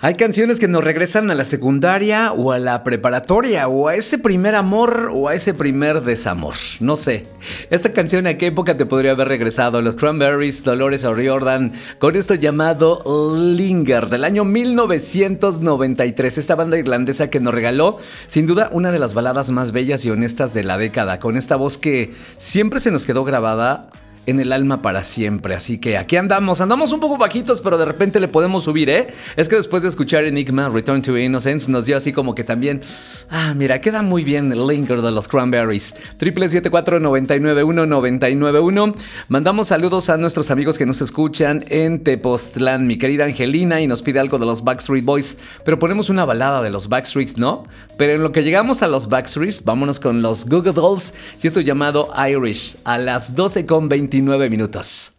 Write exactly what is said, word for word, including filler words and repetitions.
Hay canciones que nos regresan a la secundaria o a la preparatoria o a ese primer amor o a ese primer desamor. No sé. Esta canción, ¿a qué época te podría haber regresado? Los Cranberries, Dolores O'Riordan, con esto llamado Linger, del año mil novecientos noventa y tres. Esta banda irlandesa que nos regaló, sin duda, una de las baladas más bellas y honestas de la década, con esta voz que siempre se nos quedó grabada en el alma para siempre. Así que aquí andamos, andamos un poco bajitos, pero de repente le podemos subir, ¿eh? Es que después de escuchar Enigma, Return to Innocence, nos dio así como que también, ah, mira, queda muy bien el Linger de los Cranberries. Triple siete cuatro nueve nueve uno nueve nueve uno. Mandamos saludos a nuestros amigos que nos escuchan en Tepoztlán, mi querida Angelina, y nos pide algo de los Backstreet Boys, pero ponemos una balada de los Backstreets, ¿no? Pero en lo que llegamos a los Backstreets, vámonos con los Goo Goo Dolls y esto llamado Irish, a las doce con veintinueve minutos.